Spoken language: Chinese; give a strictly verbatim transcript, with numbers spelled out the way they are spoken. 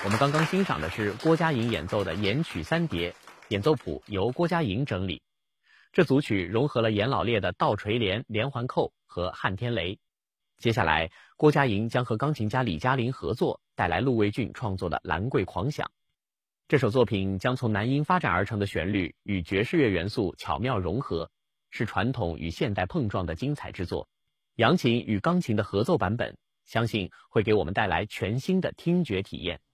我们刚刚欣赏的是郭嘉莹演奏的言曲三叠，演奏谱由郭嘉莹整理。这组曲融合了严老烈的倒垂帘、连环扣和汉天雷。接下来，郭嘉莹将和钢琴家李嘉林合作，带来陆卫俊创作的《兰桂狂想》。这首作品将从南音发展而成的旋律与爵士乐元素巧妙融合，是传统与现代碰撞的精彩之作。扬琴与钢琴的合奏版本，相信会给我们带来全新的听觉体验。